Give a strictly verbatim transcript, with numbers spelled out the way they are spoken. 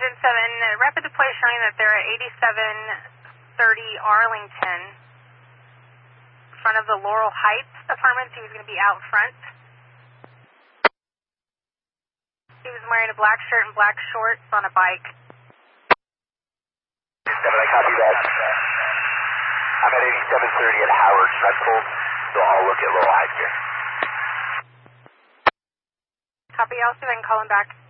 Agent seven, rapid deploy showing that they're at eighty-seven thirty Arlington, in front of the Laurel Heights apartments. He was going to be out front. He was wearing a black shirt and black shorts on a bike. seven, I copy that. I'm at eighty-seven thirty at Howard Threshold, so I'll look at Laurel Heights here. Copy, I'll see if I can call him back.